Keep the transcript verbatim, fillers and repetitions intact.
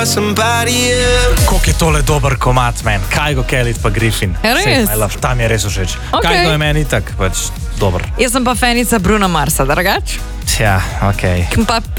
Koliko je tole dober komat, men? Kygo Kelly pa Griffin. Res? Sej, love, tam je res všeč. Ok. Kygo je meni tak, pač dober. Jaz sem pa fenica Bruna Marsa, drugač. Ja, okej. Pa